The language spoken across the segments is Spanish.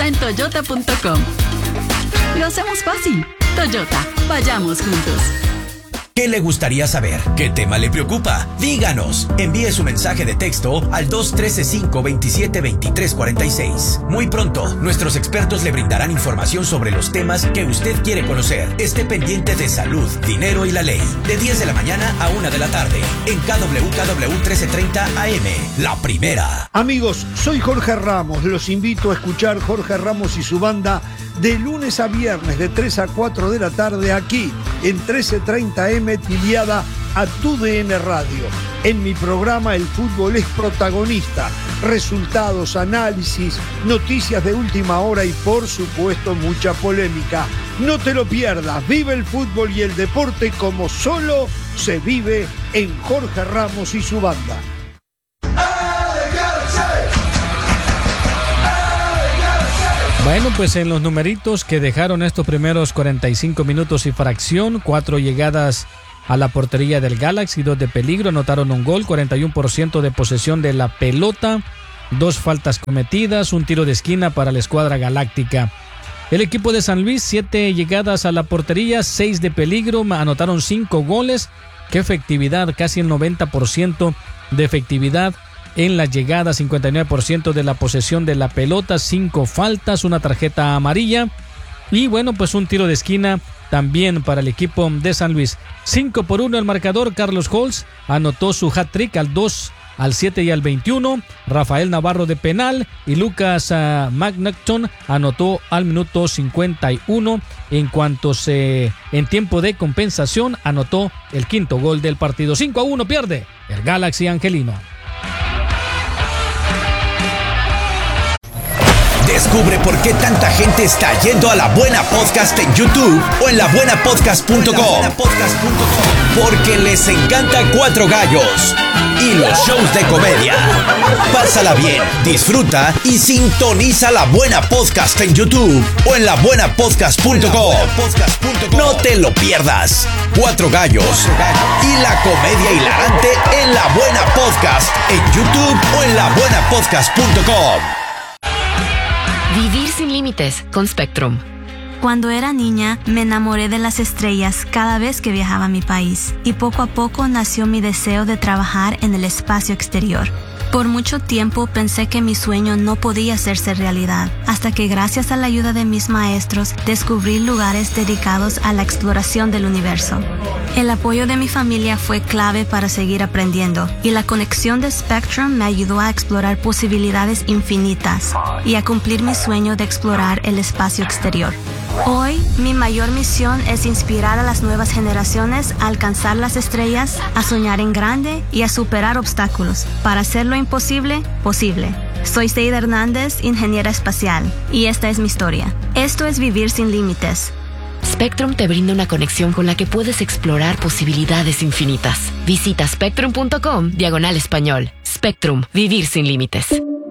está en toyota.com. Lo hacemos fácil. Toyota, vayamos juntos. ¿Qué le gustaría saber? ¿Qué tema le preocupa? Díganos. Envíe su mensaje de texto al 213-527-2346. Muy pronto, nuestros expertos le brindarán información sobre los temas que usted quiere conocer. Esté pendiente de salud, dinero y la ley. De 10 de la mañana a 1 de la tarde. En KWKW 1330 AM. La primera. Amigos, soy Jorge Ramos. Los invito a escuchar Jorge Ramos y su banda de lunes a viernes de 3 a 4 de la tarde aquí en 1330 AM afiliada a TUDN Radio. En mi programa el fútbol es protagonista. Resultados, análisis, noticias de última hora y por supuesto mucha polémica. No te lo pierdas. Vive el fútbol y el deporte como solo se vive en Jorge Ramos y su banda. Bueno, pues en los numeritos que dejaron estos primeros 45 minutos y fracción, 4 llegadas a la portería del Galaxy, 2 de peligro, anotaron un gol, 41% de posesión de la pelota, 2 faltas cometidas, un tiro de esquina para la escuadra galáctica. El equipo de San Luis, 7 llegadas a la portería, 6 de peligro, anotaron 5 goles. ¡Qué efectividad! Casi el 90% de efectividad en la llegada, 59% de la posesión de la pelota, 5 faltas, una tarjeta amarilla y bueno, pues un tiro de esquina también para el equipo de San Luis. 5-1 el marcador. Carlos Holz anotó su hat-trick al 2, al 7 y al 21. Rafael Navarro de penal y Lucas McNaughton anotó al minuto 51. En tiempo de compensación anotó el quinto gol del partido. 5-1 pierde el Galaxy angelino. Descubre por qué tanta gente está yendo a La Buena Podcast en YouTube o en labuenapodcast.com. Porque les encanta Cuatro Gallos y los shows de comedia. Pásala bien, disfruta y sintoniza La Buena Podcast en YouTube o en labuenapodcast.com. No te lo pierdas. Cuatro Gallos y la comedia hilarante en La Buena Podcast en YouTube o en labuenapodcast.com. Vivir sin límites con Spectrum. Cuando era niña, me enamoré de las estrellas cada vez que viajaba a mi país y poco a poco nació mi deseo de trabajar en el espacio exterior. Por mucho tiempo pensé que mi sueño no podía hacerse realidad, hasta que gracias a la ayuda de mis maestros descubrí lugares dedicados a la exploración del universo. El apoyo de mi familia fue clave para seguir aprendiendo, y la conexión de Spectrum me ayudó a explorar posibilidades infinitas y a cumplir mi sueño de explorar el espacio exterior. Hoy, mi mayor misión es inspirar a las nuevas generaciones a alcanzar las estrellas, a soñar en grande y a superar obstáculos para hacer lo imposible posible. Soy Seida Hernández, ingeniera espacial, y esta es mi historia. Esto es Vivir sin Límites. Spectrum te brinda una conexión con la que puedes explorar posibilidades infinitas. Visita spectrum.com/español. Spectrum, vivir sin límites.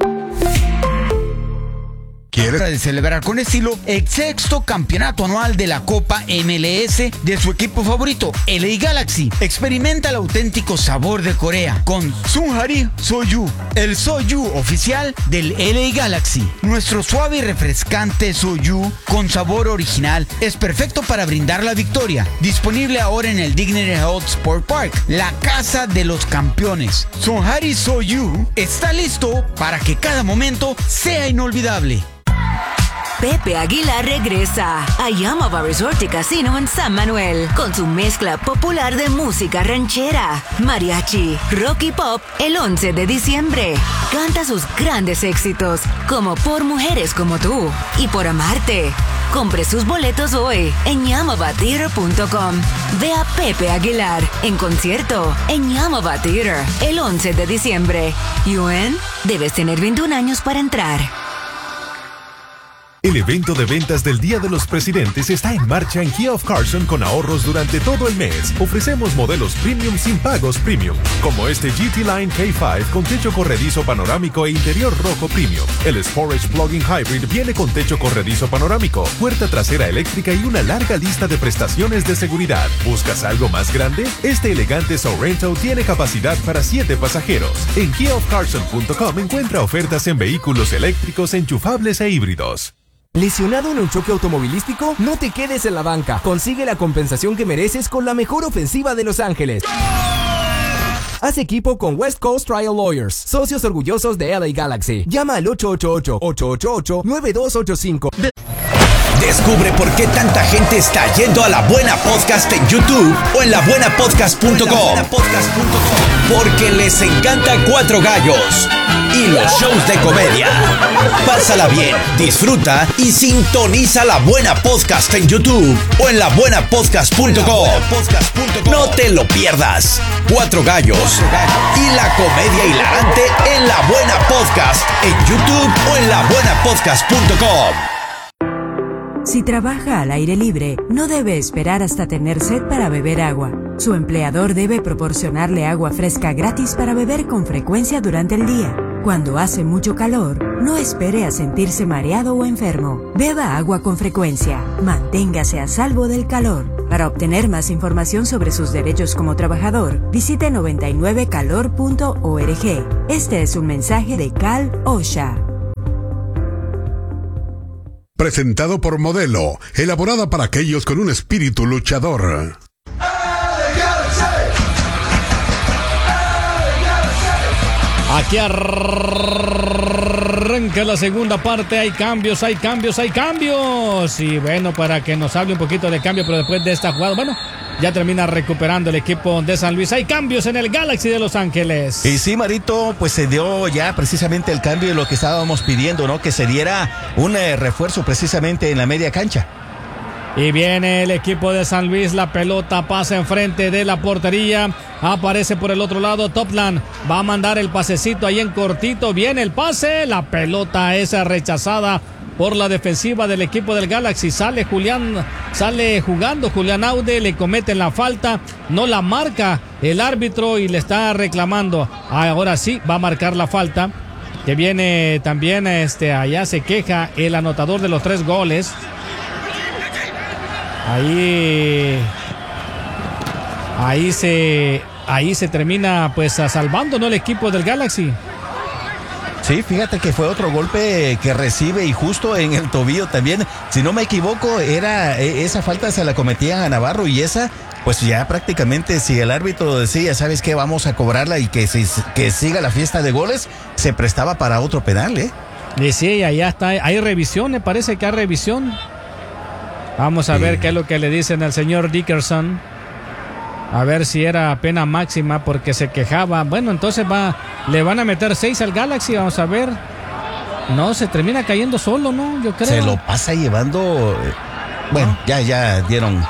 Quiere celebrar con estilo el sexto campeonato anual de la Copa MLS de su equipo favorito, LA Galaxy. Experimenta el auténtico sabor de Corea con Sunhari Soju, el Soju oficial del LA Galaxy. Nuestro suave y refrescante Soju con sabor original es perfecto para brindar la victoria. Disponible ahora en el Dignity Health Sport Park, la casa de los campeones. Sunhari Soju está listo para que cada momento sea inolvidable. Pepe Aguilar regresa a Yamava Resort y Casino en San Manuel con su mezcla popular de música ranchera, mariachi, rock y pop el 11 de diciembre. Canta sus grandes éxitos como Por Mujeres Como Tú y Por Amarte. Compre sus boletos hoy en YamavaTheater.com. Ve a Pepe Aguilar en concierto en Yamava Theater el 11 de diciembre. ¿Yuen? Debes tener 21 años para entrar. El evento de ventas del Día de los Presidentes está en marcha en Kia of Carson con ahorros durante todo el mes. Ofrecemos modelos premium sin pagos premium, como este GT Line K5 con techo corredizo panorámico e interior rojo premium. El Sportage Plug-in Hybrid viene con techo corredizo panorámico, puerta trasera eléctrica y una larga lista de prestaciones de seguridad. ¿Buscas algo más grande? Este elegante Sorrento tiene capacidad para 7 pasajeros. En KiaofCarson.com encuentra ofertas en vehículos eléctricos, enchufables e híbridos. ¿Lesionado en un choque automovilístico? No te quedes en la banca. Consigue la compensación que mereces con la mejor ofensiva de Los Ángeles. Haz equipo con West Coast Trial Lawyers, socios orgullosos de LA Galaxy. Llama al 888-888-9285. Descubre por qué tanta gente está yendo a La Buena Podcast en YouTube o en labuenapodcast.com. Porque les encanta Cuatro Gallos y los shows de comedia. Pásala bien, disfruta y sintoniza La Buena Podcast en YouTube o en labuenapodcast.com. No te lo pierdas. Cuatro Gallos y la comedia hilarante en La Buena Podcast en YouTube o en labuenapodcast.com. Si trabaja al aire libre, no debe esperar hasta tener sed para beber agua. Su empleador debe proporcionarle agua fresca gratis para beber con frecuencia durante el día. Cuando hace mucho calor, no espere a sentirse mareado o enfermo. Beba agua con frecuencia. Manténgase a salvo del calor. Para obtener más información sobre sus derechos como trabajador, visite 99calor.org. Este es un mensaje de Cal OSHA. Presentado por Modelo, elaborada para aquellos con un espíritu luchador. Aquí arranca la segunda parte. Hay cambios. Y bueno, para que nos hable un poquito de cambio, pero después de esta jugada, bueno, ya termina recuperando el equipo de San Luis. Hay cambios en el Galaxy de Los Ángeles. Y sí, Marito, pues se dio ya precisamente el cambio de lo que estábamos pidiendo, ¿no? Que se diera un refuerzo precisamente en la media cancha. Y viene el equipo de San Luis, la pelota pasa enfrente de la portería, aparece por el otro lado Toplan, va a mandar el pasecito ahí en cortito, viene el pase, la pelota es rechazada por la defensiva del equipo del Galaxy, sale jugando Julián Aude, le cometen la falta, no la marca el árbitro y le está reclamando, ahora sí va a marcar la falta, que viene también, allá se queja el anotador de los 3 goles. Ahí se termina pues salvando, ¿no? El equipo del Galaxy. Sí, fíjate que fue otro golpe que recibe y justo en el tobillo también. Si no me equivoco, esa falta se la cometían a Navarro y esa, pues ya prácticamente si el árbitro decía, ¿sabes qué? Vamos a cobrarla y que siga la fiesta de goles, se prestaba para otro penal, ¿eh? Y sí, allá está, hay revisión, me parece que hay revisión. Vamos a ver qué es lo que le dicen al señor Dickerson. A ver si era pena máxima porque se quejaba. Bueno, entonces le van a meter 6 al Galaxy. Vamos a ver. No, se termina cayendo solo, ¿no? Yo creo. Se lo pasa llevando. Bueno, ya dieron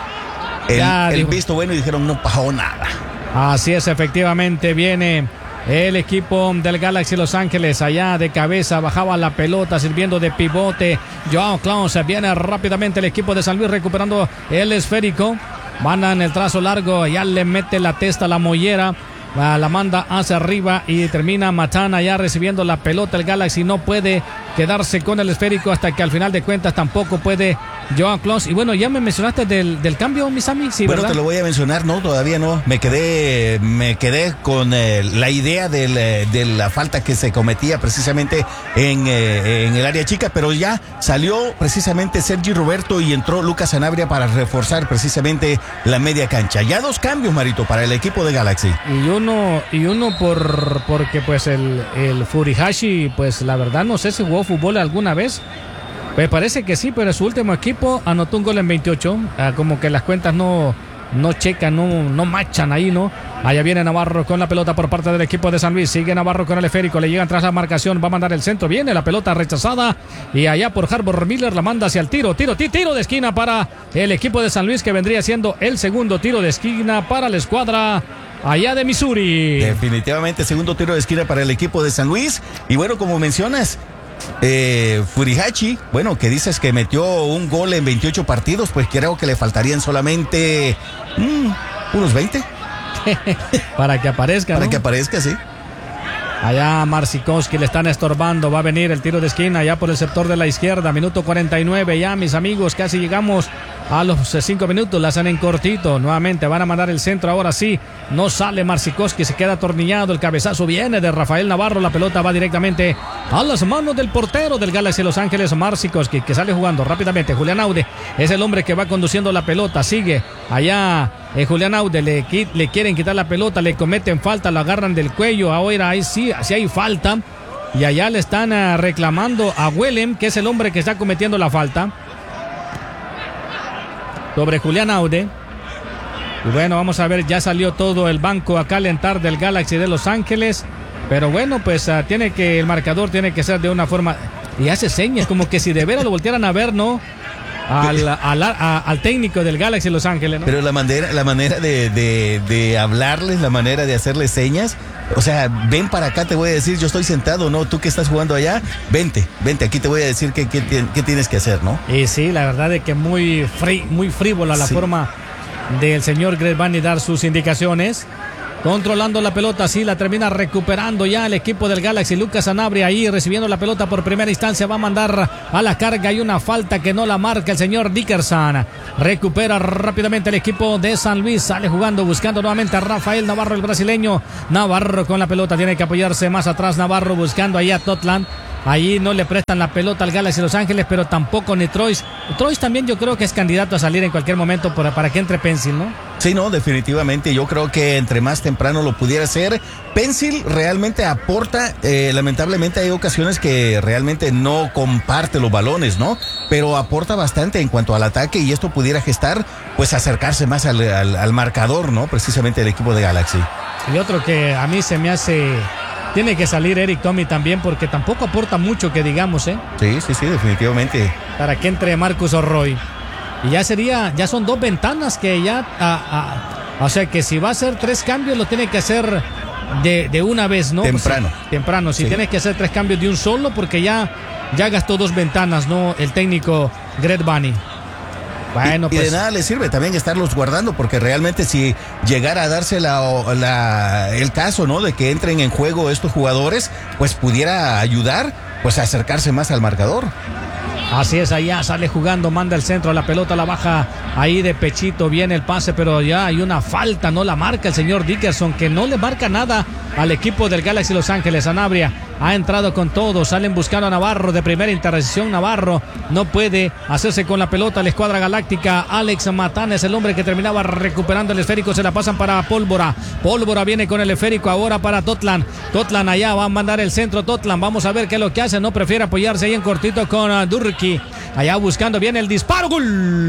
el visto bueno y dijeron no pasó nada. Así es, efectivamente viene el equipo del Galaxy Los Ángeles, allá de cabeza, bajaba la pelota, sirviendo de pivote. Joao Klaus, viene rápidamente el equipo de San Luis recuperando el esférico. Van en el trazo largo, ya le mete la testa a la mollera. La manda hacia arriba y termina Matana ya recibiendo la pelota. El Galaxy no puede quedarse con el esférico hasta que al final de cuentas tampoco puede Joao Klaus. Y bueno, ya me mencionaste del cambio, Misami. Sí, bueno, ¿verdad? Te lo voy a mencionar, no, todavía no. Me quedé con la idea de la falta que se cometía precisamente en el área chica, pero ya salió precisamente Sergi Roberto y entró Lucas Sanabria para reforzar precisamente la media cancha. Ya 2 cambios, Marito, para el equipo de Galaxy. Y uno porque pues el Furihashi, pues la verdad no sé si jugó fútbol alguna vez. Pues parece que sí, pero su último equipo anotó un gol en 28. Como que las cuentas no checan, no machan ahí, ¿no? Allá viene Navarro con la pelota por parte del equipo de San Luis. Sigue Navarro con el esférico, le llegan tras la marcación, va a mandar el centro, viene la pelota rechazada y allá por Harbor Miller la manda hacia el tiro de esquina para el equipo de San Luis, que vendría siendo el segundo tiro de esquina para la escuadra allá de Missouri. Definitivamente segundo tiro de esquina para el equipo de San Luis. Y bueno, como mencionas, Furihachi, bueno, que dices que metió un gol en 28 partidos, pues creo que le faltarían solamente unos 20. Para que aparezca, Para ¿no? que aparezca, sí. Allá Marcikowski le están estorbando. Va a venir el tiro de esquina allá por el sector de la izquierda. Minuto 49 ya, mis amigos. Casi llegamos a los 5 minutos. La hacen en cortito. Nuevamente van a mandar el centro. Ahora sí. No sale Marcikowski. Se queda atornillado. El cabezazo viene de Rafael Navarro. La pelota va directamente a las manos del portero del Galaxy Los Ángeles, Marcikowski, que sale jugando rápidamente. Julián Aude es el hombre que va conduciendo la pelota. Sigue allá Julián Aude. Le quieren quitar la pelota. Le cometen falta. Lo agarran del cuello. Ahora ahí sí hay falta. Y allá le están reclamando a Willem, que es el hombre que está cometiendo la falta sobre Julián Aude. Y bueno, vamos a ver, ya salió todo el banco a calentar del Galaxy de Los Ángeles. Pero bueno, pues el marcador tiene que ser de una forma. Y hace señas, como que si de veras lo voltearan a ver, ¿no? Al técnico del Galaxy Los Ángeles, ¿no? Pero la manera de hablarles, la manera de hacerles señas, o sea, ven para acá, te voy a decir, yo estoy sentado, ¿no? Tú que estás jugando allá, vente, aquí te voy a decir qué tienes que hacer, ¿no? Y sí, la verdad es que muy frívola la forma del señor Greg Vanney dar sus indicaciones. Controlando la pelota, sí, la termina recuperando ya el equipo del Galaxy. Lucas Sanabria ahí recibiendo la pelota por primera instancia. Va a mandar a la carga. Hay una falta que no la marca el señor Dickerson. Recupera rápidamente el equipo de San Luis. Sale jugando, buscando nuevamente a Rafael Navarro, el brasileño. Navarro con la pelota, tiene que apoyarse más atrás. Navarro buscando ahí a Totland. Ahí no le prestan la pelota al Galaxy Los Ángeles, pero tampoco ni Troyes. Troyes también yo creo que es candidato a salir en cualquier momento para que entre Pencil, ¿no? Sí, no, definitivamente. Yo creo que entre más temprano lo pudiera hacer. Pencil realmente aporta. Lamentablemente hay ocasiones que realmente no comparte los balones, ¿no? Pero aporta bastante en cuanto al ataque y esto pudiera gestar, pues acercarse más al marcador, ¿no? Precisamente el equipo de Galaxy. Y otro que a mí se me hace... Tiene que salir Eric Tommy también porque tampoco aporta mucho que digamos, ¿eh? Sí, definitivamente. Para que entre Marcus O'Roy. Y ya son 2 ventanas que ya... o sea que si va a hacer 3 cambios lo tiene que hacer de una vez, ¿no? Temprano. Pues, temprano, si tienes que hacer 3 cambios de un solo porque ya gastó 2 ventanas, ¿no? El técnico Greg Vanney. Bueno, y de nada le sirve también estarlos guardando, porque realmente si llegara a darse el caso, ¿no? De que entren en juego estos jugadores, pues pudiera ayudar, pues a acercarse más al marcador. Así es, allá sale jugando, manda el centro, la pelota la baja ahí de pechito, viene el pase, pero ya hay una falta, no la marca el señor Dickerson, que no le marca nada al equipo del Galaxy Los Ángeles. Sanabria ha entrado con todo, salen buscando a Navarro de primera intercepción. Navarro no puede hacerse con la pelota. La escuadra galáctica, Alex Matana es el hombre que terminaba recuperando el esférico. Se la pasan para Pólvora. Pólvora viene con el esférico ahora para Totland. Totland allá va a mandar el centro. Totland, vamos a ver qué es lo que hace. No prefiere apoyarse ahí en cortito con Durkee. Allá buscando, viene el disparo. ¡Gol!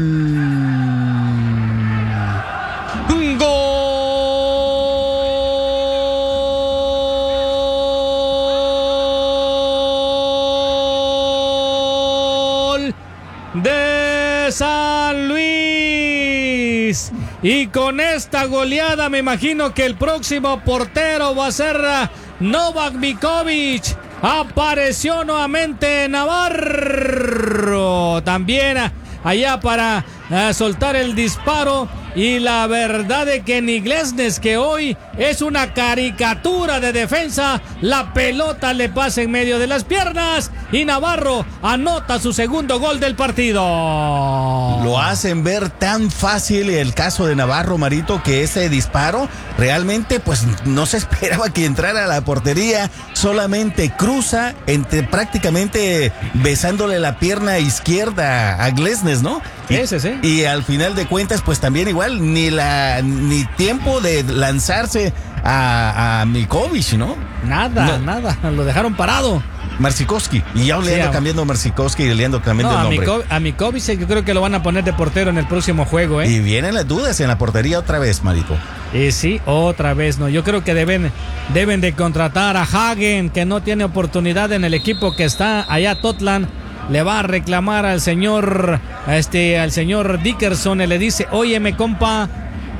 De San Luis. Y con esta goleada me imagino que el próximo portero va a ser Novak Mikovic. Apareció nuevamente Navarro también allá para soltar el disparo. Y la verdad es que Niglesnes, que hoy es una caricatura de defensa, la pelota le pasa en medio de las piernas y Navarro anota su segundo gol del partido. Lo hacen ver tan fácil el caso de Navarro, Marito, que ese disparo realmente pues no se esperaba que entrara a la portería, solamente cruza prácticamente besándole la pierna izquierda a Glesnes, ¿no? Y al final de cuentas pues también igual ni tiempo de lanzarse a Mikovic, ¿no? Nada, lo dejaron parado. Marcikowski, y ya le ando cambiando a Marcikowski y le ando cambiando el nombre. A Mikovic yo creo que lo van a poner de portero en el próximo juego, ¿eh? Y vienen las dudas en la portería otra vez, Marito. Y sí, otra vez, ¿no? Yo creo que deben de contratar a Hagen, que no tiene oportunidad en el equipo que está allá. Totland le va a reclamar al señor Dickerson y le dice: óyeme, compa,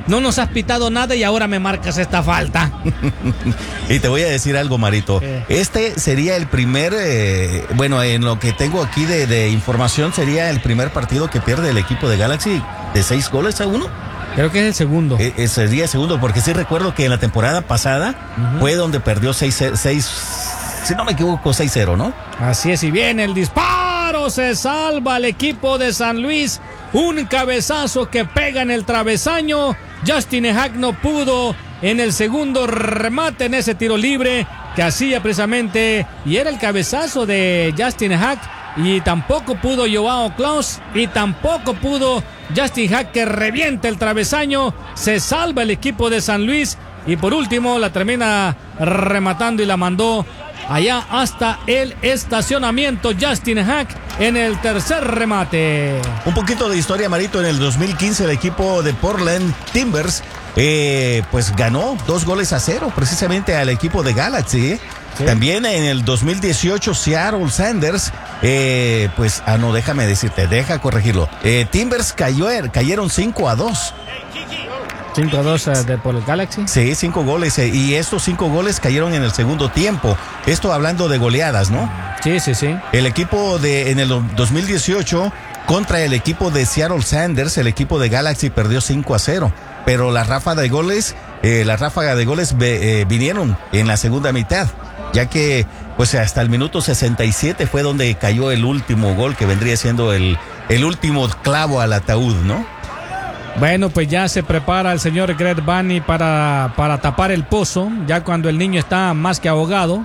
no nos has pitado nada y ahora me marcas esta falta. Y te voy a decir algo, Marito. Este sería el primer, bueno, en lo que tengo aquí de información, sería el primer partido que pierde el equipo de Galaxy de 6-1. Creo que es el segundo. Sería el segundo, porque sí recuerdo que en la temporada pasada fue donde perdió 6, si no me equivoco, 6-0, ¿no? Así es, y viene el disparo, se salva el equipo de San Luis. Un cabezazo que pega en el travesaño. Justin Hack no pudo en el segundo remate en ese tiro libre que hacía precisamente, y era el cabezazo de Justin Hack, y tampoco pudo Joao Klaus, y tampoco pudo Justin Hack, que revienta el travesaño. Se salva el equipo de San Luis, y por último la termina rematando y la mandó allá hasta el estacionamiento Justin Hack en el tercer remate. Un poquito de historia, Marito. En el 2015 el equipo de Portland Timbers pues ganó 2-0 precisamente al equipo de Galaxy. Sí. También en el 2018 Seattle Sanders, pues, no, déjame decirte, deja corregirlo. Timbers cayeron 5-2. 5-2 por el Galaxy. Sí, 5 goles. Y estos 5 goles cayeron en el segundo tiempo. Esto hablando de goleadas, ¿no? Sí, sí, sí. El equipo en el 2018 contra el equipo de Seattle Sanders, el equipo de Galaxy perdió 5-0. Pero la ráfaga de goles vinieron en la segunda mitad, ya que pues hasta el minuto 67 fue donde cayó el último gol, que vendría siendo el último clavo al ataúd, ¿no? Bueno, pues ya se prepara el señor Greg Vanney para tapar el pozo, ya cuando el niño está más que ahogado.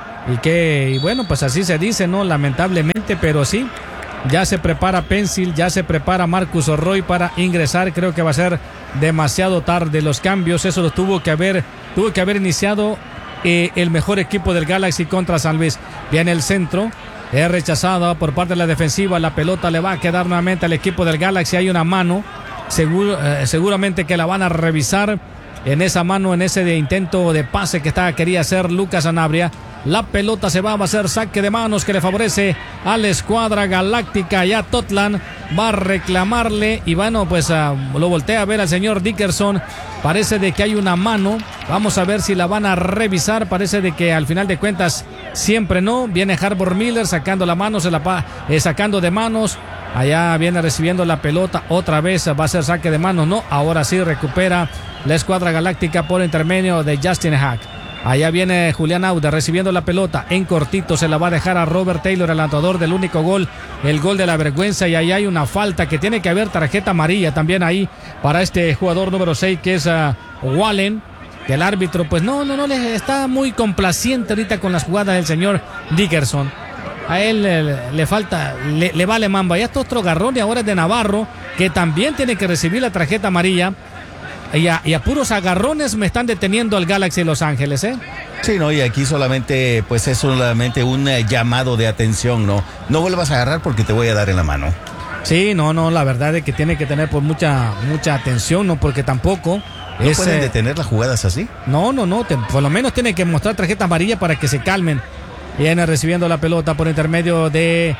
Y bueno, pues así se dice, ¿no? Lamentablemente, pero sí, ya se prepara Pencil, ya se prepara Marcus Roy para ingresar. Creo que va a ser demasiado tarde los cambios. Eso lo tuvo que haber iniciado el mejor equipo del Galaxy contra San Luis. Viene el centro, es rechazado por parte de la defensiva. La pelota le va a quedar nuevamente al equipo del Galaxy. Hay una mano. Seguramente que la van a revisar en esa mano, en ese intento de pase que quería hacer Lucas Sanabria. La pelota se va a hacer saque de manos que le favorece a la escuadra galáctica. Ya Totland va a reclamarle y bueno, pues lo voltea a ver al señor Dickerson. Parece de que hay una mano. Vamos a ver si la van a revisar. Parece de que al final de cuentas siempre no. Viene Harbor Miller sacando la mano, sacando de manos. Allá viene recibiendo la pelota. Otra vez va a ser saque de manos. No, ahora sí recupera la escuadra galáctica por intermedio de Justin Hack. Allá viene Julián Auda recibiendo la pelota en cortito. Se la va a dejar a Robert Taylor, el anotador del único gol, el gol de la vergüenza. Y ahí hay una falta que tiene que haber tarjeta amarilla también ahí para este jugador número 6 que es Wallen. Que el árbitro pues no le está muy complaciente ahorita con las jugadas del señor Dickerson. A él le falta, le vale mamba. Ya está otro garrón y ahora es de Navarro, que también tiene que recibir la tarjeta amarilla. Y a puros agarrones me están deteniendo al Galaxy Los Ángeles, ¿eh? Sí, no, y aquí solamente, pues es solamente un llamado de atención, ¿no? No vuelvas a agarrar porque te voy a dar en la mano. Sí, no, la verdad es que tiene que tener pues mucha atención, ¿no? Porque tampoco... ¿No pueden detener las jugadas así? No, por lo menos tiene que mostrar tarjeta amarilla para que se calmen. Viene recibiendo la pelota por intermedio de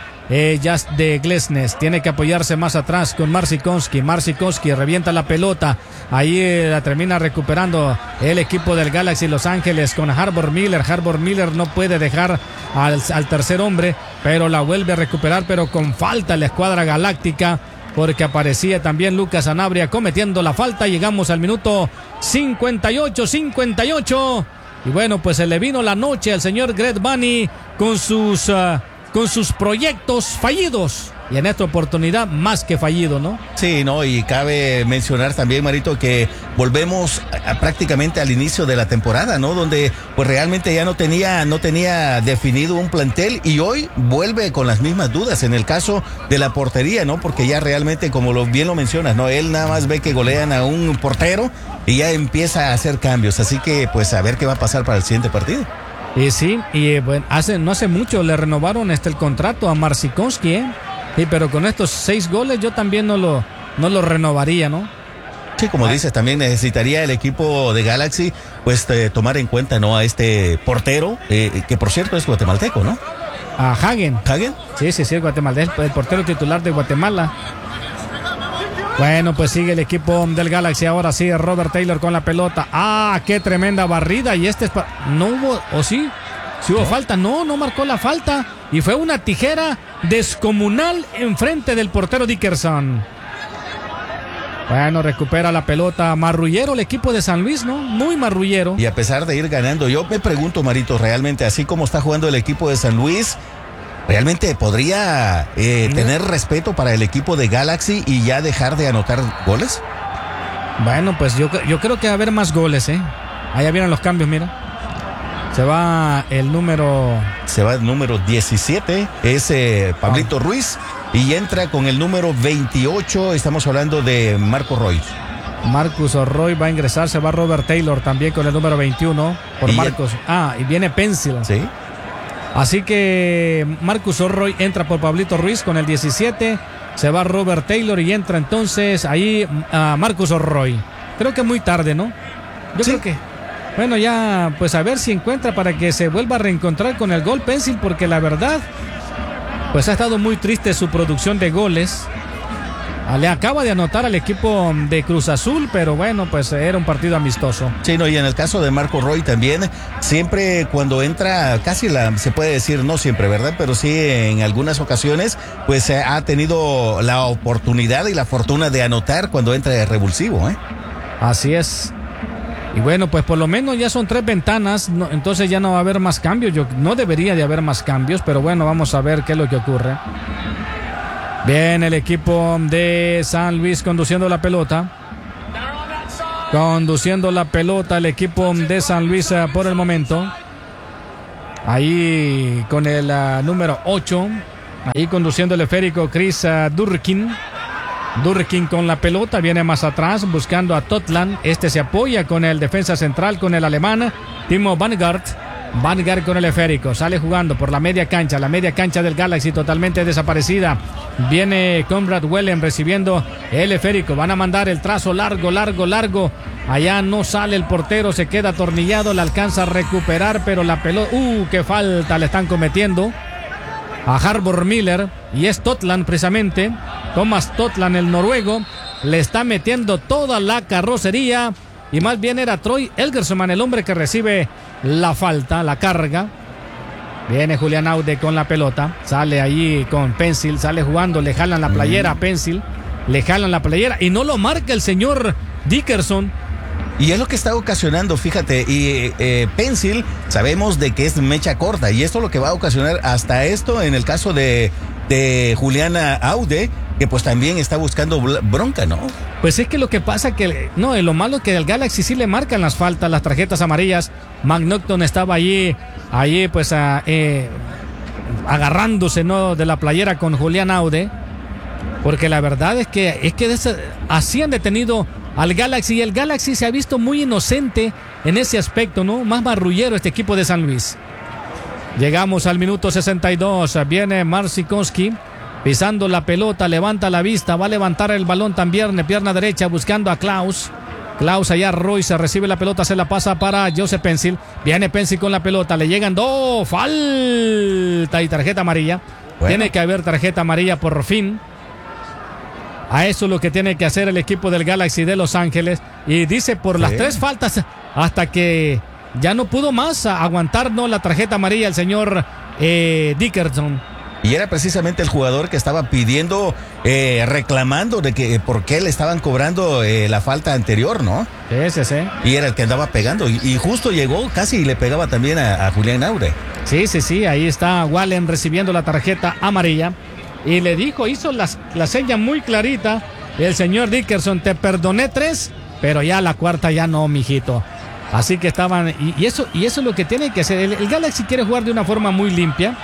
Glesnes. Tiene que apoyarse más atrás con Marcinkowski. Marcinkowski revienta la pelota. Ahí la termina recuperando el equipo del Galaxy Los Ángeles con Harbor Miller. Harbor Miller no puede dejar al tercer hombre, pero la vuelve a recuperar, pero con falta la escuadra galáctica, porque aparecía también Lucas Sanabria cometiendo la falta. Llegamos al minuto 58. Y bueno, pues se le vino la noche al señor Greg Vanney con sus proyectos fallidos. Y en esta oportunidad más que fallido, ¿no? Sí, no, y cabe mencionar también, Marito, que volvemos prácticamente al inicio de la temporada, ¿no? Donde pues realmente ya no tenía definido un plantel, y hoy vuelve con las mismas dudas en el caso de la portería, ¿no? Porque ya realmente, como bien lo mencionas, ¿no? Él nada más ve que golean a un portero y ya empieza a hacer cambios. Así que pues a ver qué va a pasar para el siguiente partido. Sí, y bueno, no hace mucho le renovaron el contrato a Marcinkowski, ¿eh? Sí, pero con estos 6 goles yo también no lo renovaría, ¿no? Sí, como dices, también necesitaría el equipo de Galaxy pues tomar en cuenta, ¿no? A este portero, que por cierto es guatemalteco, ¿no? A Hagen. ¿Hagen? Sí, es guatemalteco, el portero titular de Guatemala. Bueno, pues sigue el equipo del Galaxy. Ahora sí, Robert Taylor con la pelota. ¡Ah, qué tremenda barrida! Y no hubo, ¿o sí? ¿Sí hubo falta? No marcó la falta. Y fue una tijera descomunal enfrente del portero Dickerson. Bueno, recupera la pelota. Marrullero el equipo de San Luis, ¿no? Muy marrullero. Y a pesar de ir ganando, yo me pregunto, Marito, realmente, así como está jugando el equipo de San Luis, ¿realmente podría tener respeto para el equipo de Galaxy y ya dejar de anotar goles? Bueno, pues yo creo que va a haber más goles, ¿eh? Allá vienen los cambios, mira. Se va el número 17, es Pablito Ruiz, y entra con el número 28, estamos hablando de Marco Roy. Marcus Roy va a ingresar, se va Robert Taylor también con el número 21 por Marcos. Y viene Pencil. Sí. Así que Marcus Roy entra por Pablito Ruiz con el 17, se va Robert Taylor y entra entonces ahí Marcus Roy. Creo que muy tarde, ¿no? Yo creo que... Bueno, ya pues a ver si encuentra para que se vuelva a reencontrar con el gol Pencil, porque la verdad pues ha estado muy triste su producción de goles. Le acaba de anotar al equipo de Cruz Azul, pero bueno, pues era un partido amistoso. Sí, no, y en el caso de Marco Roy también, siempre cuando entra, se puede decir, no siempre, ¿verdad? Pero sí en algunas ocasiones, pues ha tenido la oportunidad y la fortuna de anotar cuando entra de revulsivo, ¿eh? Así es. Y bueno, pues por lo menos ya son 3 ventanas, entonces ya no va a haber más cambios. No debería de haber más cambios, pero bueno, vamos a ver qué es lo que ocurre. Bien, el equipo de San Luis conduciendo la pelota. Conduciendo la pelota el equipo de San Luis por el momento. Ahí con el número 8. Ahí conduciendo el esférico Chris Durkin. Durkin con la pelota, viene más atrás buscando a Totland. Este se apoya con el defensa central, con el alemán Timo Vanguard. Vanguard con el esférico, sale jugando por la media cancha del Galaxy totalmente desaparecida. Viene Conrad Wellen recibiendo el esférico, van a mandar el trazo largo. Allá no sale el portero, se queda atornillado, le alcanza a recuperar, pero la pelota, qué falta le están cometiendo a Harbor Miller, y es Totland precisamente. Thomas Totland, el noruego, le está metiendo toda la carrocería, y más bien era Troy Elgersman el hombre que recibe la falta, la carga. Viene Julián Aude con la pelota, sale allí con Pencil, sale jugando, le jalan la playera a Pencil, y no lo marca el señor Dickerson. Y es lo que está ocasionando, fíjate, y Pencil sabemos de que es mecha corta, y esto es lo que va a ocasionar hasta esto en el caso de Juliana Aude, que pues también está buscando bronca, ¿no? Pues es que lo que pasa que, lo malo es que al Galaxy sí le marcan las faltas, las tarjetas amarillas. McNaughton estaba allí pues agarrándose, ¿no?, de la playera con Julián Aude, porque la verdad es que así han detenido al Galaxy, y el Galaxy se ha visto muy inocente en ese aspecto, ¿no? Más marrullero este equipo de San Luis. Llegamos al minuto 62, viene Marcinkowski pisando la pelota, levanta la vista, va a levantar el balón también de pierna derecha buscando a Klaus allá, Royce recibe la pelota, se la pasa para Joseph Pencil, viene Pencil con la pelota, le llegan dos, falta y tarjeta amarilla. Bueno. Tiene que haber tarjeta amarilla por fin. A eso es lo que tiene que hacer el equipo del Galaxy de Los Ángeles, y dice por las 3 faltas hasta que ya no pudo más aguantar, ¿no?, la tarjeta amarilla el señor Dickerson. Y era precisamente el jugador que estaba pidiendo, reclamando de que por qué le estaban cobrando la falta anterior, ¿no? Sí. Y era el que andaba pegando, y justo llegó casi y le pegaba también a Julián Aude. Sí, ahí está Wallen recibiendo la tarjeta amarilla, y le dijo, hizo la seña muy clarita el señor Dickerson: te perdoné 3, pero ya la 4ª ya no, mijito. Así que estaban, y eso es lo que tiene que hacer. El Galaxy quiere jugar de una forma muy limpia,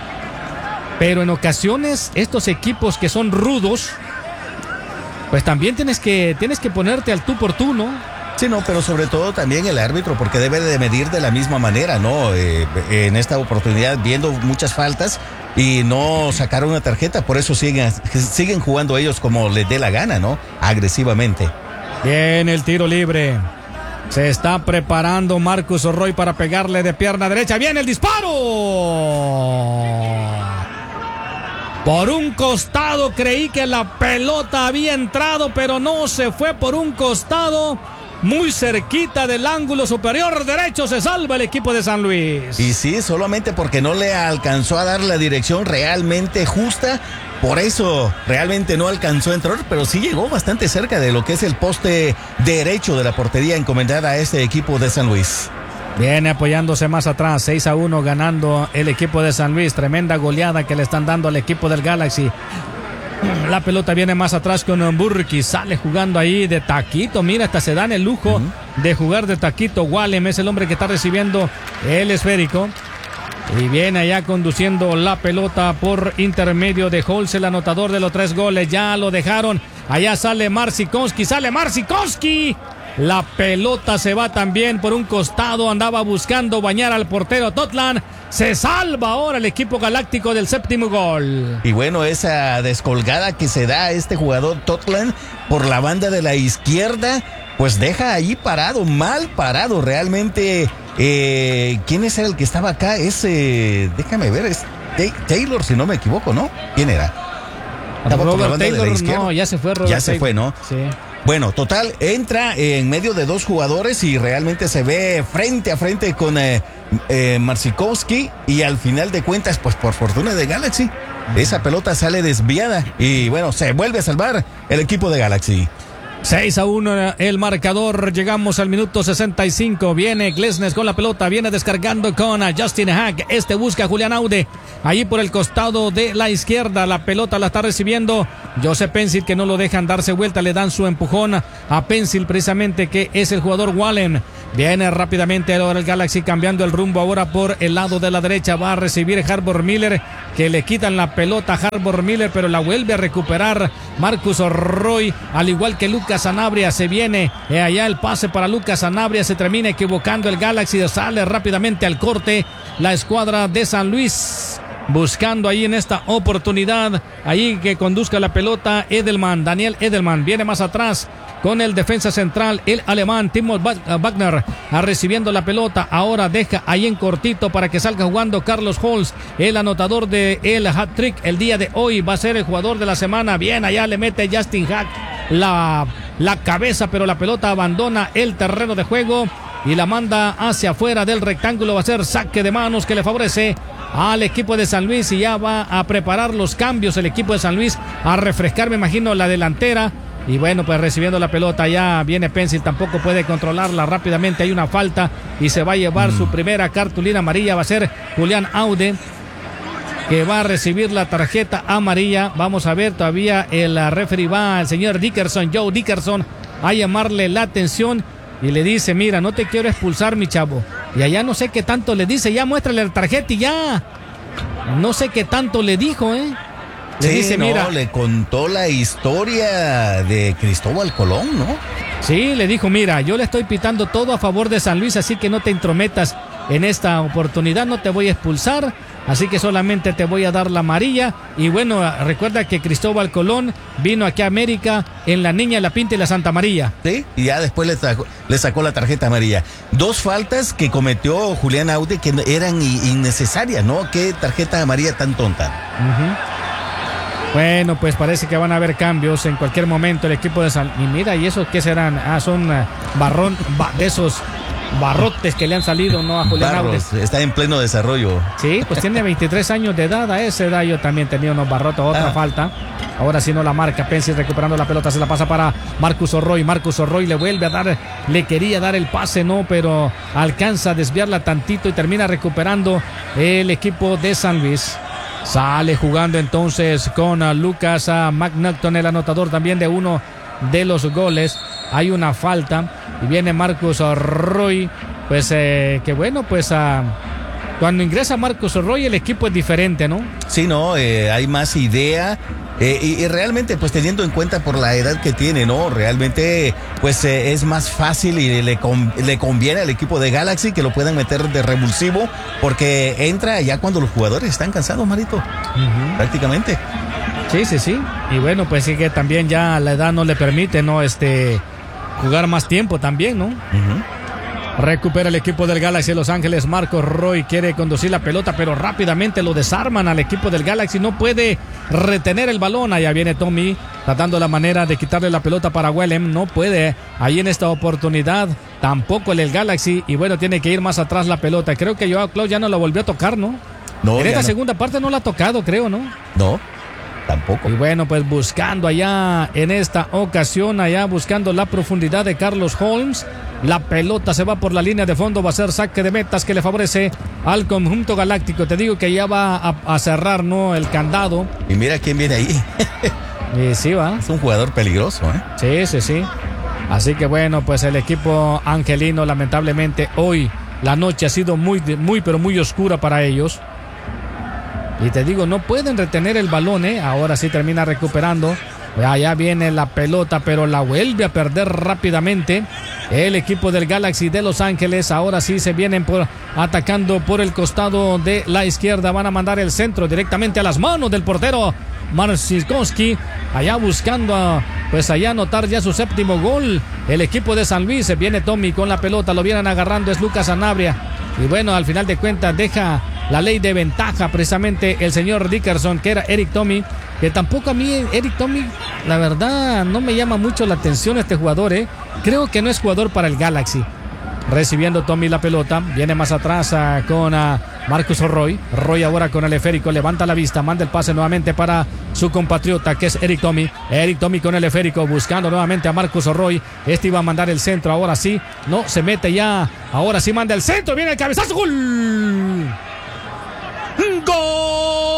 pero en ocasiones estos equipos que son rudos, pues también tienes que ponerte al tú por tú, ¿no? Sí, no, pero sobre todo también el árbitro, porque debe de medir de la misma manera, ¿no? En esta oportunidad, viendo muchas faltas y no sacar una tarjeta, por eso siguen jugando ellos como les dé la gana, ¿no? Agresivamente. Bien, el tiro libre. Se está preparando Marcus Roy para pegarle de pierna derecha. ¡Viene el disparo! Por un costado creí que la pelota había entrado, pero no, se fue por un costado. Muy cerquita del ángulo superior derecho, se salva el equipo de San Luis. Y sí, solamente porque no le alcanzó a dar la dirección realmente justa. Por eso realmente no alcanzó a entrar, pero sí llegó bastante cerca de lo que es el poste derecho de la portería encomendada a este equipo de San Luis. Viene apoyándose más atrás, 6-1 ganando el equipo de San Luis. Tremenda goleada que le están dando al equipo del Galaxy. La pelota viene más atrás con Burki, sale jugando ahí de taquito. Mira, hasta se dan el lujo de jugar de taquito. Wallem es el hombre que está recibiendo el esférico. Y viene allá conduciendo la pelota por intermedio de Holz, el anotador de los 3 goles. Ya lo dejaron. Allá sale Marcinkowski, La pelota se va también por un costado. Andaba buscando bañar al portero Totland. Se salva ahora el equipo galáctico del 7º gol. Y bueno, esa descolgada que se da a este jugador Totland por la banda de la izquierda, pues deja ahí parado, mal parado realmente. ¿Quién es el que estaba acá? Déjame ver, es Taylor, si no me equivoco, ¿no? ¿Quién era? Robert Taylor, no, ya se fue Robert Ya se fue, ¿no? Sí. Bueno, total, entra en medio de 2 jugadores y realmente se ve frente a frente con Marcinkowski, y al final de cuentas, pues por fortuna de Galaxy, esa pelota sale desviada y bueno, se vuelve a salvar el equipo de Galaxy. 6-1 el marcador, llegamos al minuto 65, viene Glesnes con la pelota, viene descargando con Justin Hack, busca a Julián Aude, allí por el costado de la izquierda, la pelota la está recibiendo Joseph Pencil, que no lo dejan darse vuelta, le dan su empujón a Pencil precisamente, que es el jugador Wallen. Viene rápidamente ahora el Galaxy cambiando el rumbo ahora por el lado de la derecha, va a recibir Harbor Miller, que le quitan la pelota a Harbor Miller, pero la vuelve a recuperar Marcus Roy, al igual que Lucas Sanabria. Se viene allá el pase para Lucas Sanabria, se termina equivocando el Galaxy, sale rápidamente al corte la escuadra de San Luis, buscando ahí en esta oportunidad, ahí que conduzca la pelota Daniel Edelman, viene más atrás con el defensa central, el alemán Timo Wagner, recibiendo la pelota, ahora deja ahí en cortito para que salga jugando Carlos Holz, el anotador de el hat-trick el día de hoy, va a ser el jugador de la semana. Bien, allá le mete Justin Hack la cabeza, pero la pelota abandona el terreno de juego y la manda hacia afuera del rectángulo. Va a ser saque de manos que le favorece al equipo de San Luis, y ya va a preparar los cambios el equipo de San Luis, a refrescar, me imagino, la delantera. Y bueno, pues recibiendo la pelota ya viene Pencil, tampoco puede controlarla rápidamente, hay una falta y se va a llevar su primera cartulina amarilla. Va a ser Julián Aude, que va a recibir la tarjeta amarilla. Vamos a ver, todavía el referee va, el señor Dickerson, Joe Dickerson, a llamarle la atención y le dice: mira, no te quiero expulsar, mi chavo. Y allá no sé qué tanto le dice, ya muéstrale la tarjeta y ya. No sé qué tanto le dijo, Le dice, mira, le contó la historia de Cristóbal Colón, ¿no? Sí, le dijo: mira, yo le estoy pitando todo a favor de San Luis, así que no te entrometas en esta oportunidad, no te voy a expulsar, así que solamente te voy a dar la amarilla. Y bueno, recuerda que Cristóbal Colón vino aquí a América en la Niña, la Pinta y la Santa María. Sí, y ya después le sacó la tarjeta amarilla. 2 faltas que cometió Julián Aude que eran innecesarias, ¿no? Qué tarjeta amarilla tan tonta. Bueno, pues parece que van a haber cambios en cualquier momento el equipo de San... Y mira, ¿y esos qué serán? Son de esos barrotes que le han salido, ¿no? A Julián Aude. Está en pleno desarrollo. Sí, pues tiene 23 años de edad. A esa edad yo también tenía unos barrotes. Otra falta. Ahora sí no la marca. Pencil recuperando la pelota, se la pasa para Marcus Orroy. Marcus Orroy le vuelve a dar, le quería dar el pase, no, pero alcanza a desviarla tantito y termina recuperando el equipo de San Luis. Sale jugando entonces con Lucas McNaughton, el anotador también de uno de los goles. Hay una falta y viene Marcus Roy, pues que bueno, pues cuando ingresa Marcus Roy el equipo es diferente, ¿no? Sí, no, hay más idea. Y realmente, pues teniendo en cuenta por la edad que tiene, ¿no? Realmente, pues es más fácil y le conviene al equipo de Galaxy que lo puedan meter de revulsivo, porque entra ya cuando los jugadores están cansados, Marito. Prácticamente. Sí. Y bueno, pues sí que también ya la edad no le permite, ¿no? Jugar más tiempo también, ¿no? Recupera el equipo del Galaxy de Los Ángeles. Marcos Roy quiere conducir la pelota, pero rápidamente lo desarman al equipo del Galaxy. No puede retener el balón. Allá viene Tommy tratando la manera de quitarle la pelota para Wellem. No puede ahí en esta oportunidad. Tampoco el Galaxy. Y bueno, tiene que ir más atrás la pelota. Creo que Joao Klaus ya no la volvió a tocar, ¿no? No, en esta no. segunda parte no la ha tocado, creo, ¿no? No, tampoco. Y bueno, pues buscando allá en esta ocasión, allá buscando la profundidad de Carlos Holmes. La pelota se va por la línea de fondo, va a ser saque de metas que le favorece al conjunto galáctico. Te digo que ya va a cerrar, ¿no? El candado. Y mira quién viene ahí. Y sí, va. Es un jugador peligroso, ¿eh? Sí. Así que bueno, pues el equipo angelino, lamentablemente, hoy la noche ha sido muy, pero muy oscura para ellos. Y te digo, no pueden retener el balón, ¿eh? Ahora sí termina recuperando. Allá viene la pelota, pero la vuelve a perder rápidamente el equipo del Galaxy de Los Ángeles. Ahora sí se vienen atacando por el costado de la izquierda. Van a mandar el centro directamente a las manos del portero Marcinkovski. Allá buscando, pues allá anotar ya su séptimo gol. El equipo de San Luis. Se viene Tommy con la pelota. Lo vienen agarrando. Es Lucas Sanabria. Y bueno, al final de cuentas deja la ley de ventaja precisamente el señor Dickerson, que era Eric Tommy, que tampoco a mí Eric Tommy, la verdad, no me llama mucho la atención este jugador, ¿eh? Creo que no es jugador para el Galaxy. Recibiendo Tommy la pelota, viene más atrás con Marcus Roy. Roy ahora con el esférico, levanta la vista, manda el pase nuevamente para su compatriota que es Eric Tommy. Eric Tommy con el esférico, buscando nuevamente a Marcus Roy. Este iba a mandar el centro, ahora sí, no, se mete ya, ahora sí manda el centro, viene el cabezazo, ¡gol! ¡Gol!